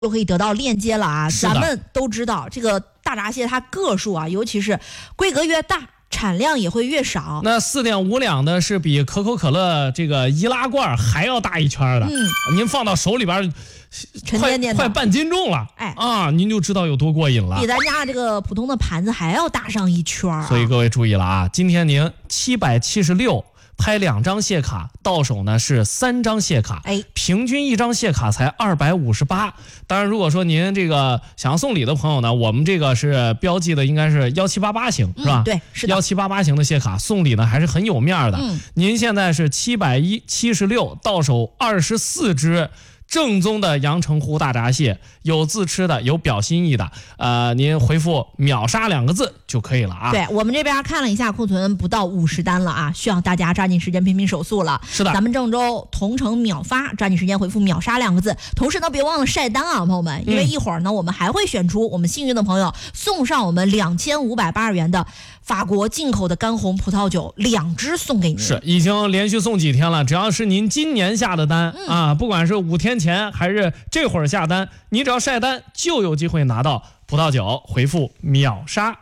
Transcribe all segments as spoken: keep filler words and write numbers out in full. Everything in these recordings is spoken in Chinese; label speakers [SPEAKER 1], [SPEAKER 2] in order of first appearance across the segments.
[SPEAKER 1] 就可以得到链接了啊。
[SPEAKER 2] 咱
[SPEAKER 1] 们都知道这个大闸蟹它个数啊，尤其是规格越大，产量也会越少。
[SPEAKER 2] 那四点五两的是比可口可乐这个易拉罐还要大一圈的，嗯，您放到手里边，
[SPEAKER 1] 沉甸甸的，
[SPEAKER 2] 快半斤重了，
[SPEAKER 1] 哎
[SPEAKER 2] 啊，您就知道有多过瘾了，
[SPEAKER 1] 比咱家这个普通的盘子还要大上一圈啊。
[SPEAKER 2] 所以各位注意了啊，今天您七百七十六。拍两张谢卡到手呢是三张谢卡，
[SPEAKER 1] 哎，
[SPEAKER 2] 平均一张谢卡才二百五十八。当然，如果说您这个想要送礼的朋友呢，我们这个是标记的应该是幺七八八型，是吧？
[SPEAKER 1] 嗯、对，是的。
[SPEAKER 2] 幺七八八型的谢卡送礼呢还是很有面的。嗯，您现在是七百一七十六到手二十四只。正宗的阳澄湖大闸蟹，有自吃的，有表心意的，呃，您回复秒杀两个字就可以了啊。
[SPEAKER 1] 对，我们这边看了一下，库存不到五十单了啊，需要大家抓紧时间拼拼手速了。
[SPEAKER 2] 是的，
[SPEAKER 1] 咱们郑州同城秒发，抓紧时间回复秒杀两个字，同时呢别忘了晒单啊，朋友们，因为一会儿呢、嗯、我们还会选出我们幸运的朋友，送上我们两千五百八十元的法国进口的干红葡萄酒两支送给您。
[SPEAKER 2] 是，已经连续送几天了，只要是您今年下的单、嗯、啊，不管是五天前还是这会儿下单，你只要晒单就有机会拿到葡萄酒，回复秒杀。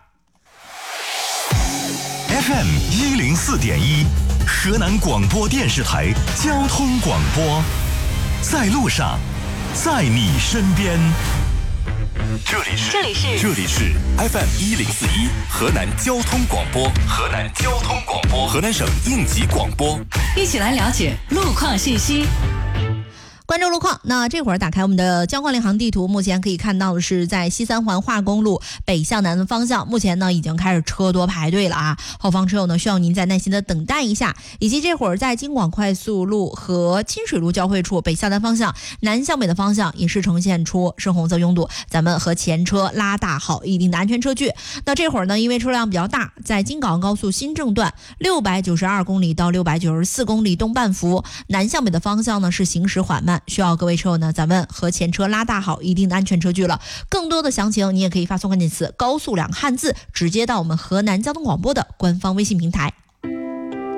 [SPEAKER 3] F M 一零四点一，河南广播电视台交通广播，在路上，在你身边。这里是
[SPEAKER 4] 这里是
[SPEAKER 3] 这里是 F M 一零四一河南交通广播，河南交通广播，河南省应急广播，
[SPEAKER 4] 一起来了解路况信息。
[SPEAKER 1] 关注路况，那这会儿打开我们的交通联航地图，目前可以看到的是在西三环化公路北向南的方向，目前呢已经开始车多排队了啊，后方车友呢需要您再耐心的等待一下。以及这会儿在京广快速路和清水路交汇处北向南方向，南向北的方向也是呈现出深红色拥堵，咱们和前车拉大好一定的安全车距。那这会儿呢，因为车辆比较大，在京港高速新郑段六百九十二公里到六百九十四公里东半幅，南向北的方向呢是行驶缓慢，需要各位车友呢，咱们和前车拉大好一定的安全车距了。更多的详情，你也可以发送关键词“高速”两个汉字，直接到我们河南交通广播的官方微信平台。